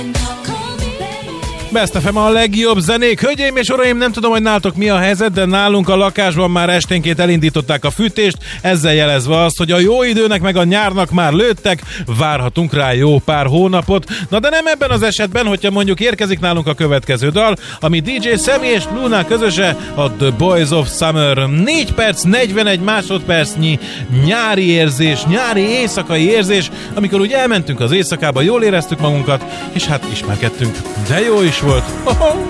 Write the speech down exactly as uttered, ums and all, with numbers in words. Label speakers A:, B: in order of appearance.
A: Best ef em a legjobb zenék. Hölgyeim és uraim, nem tudom, hogy nálatok mi a helyzet, de nálunk a lakásban már esténként elindították a fűtést, ezzel jelezve azt, hogy a jó időnek meg a nyárnak már lőttek, várhatunk rá jó pár hónapot. Na de nem ebben az esetben, hogyha mondjuk érkezik nálunk a következő dal, ami dé dzsé Sammy és Luna közöse, a The Boys of Summer. négy perc, negyvenegy másodpercnyi nyári érzés, nyári éjszakai érzés, amikor úgy elmentünk az éjszakába, jól éreztük magunkat, és hát ismerkedtünk. De jó is volt. Ho-ho!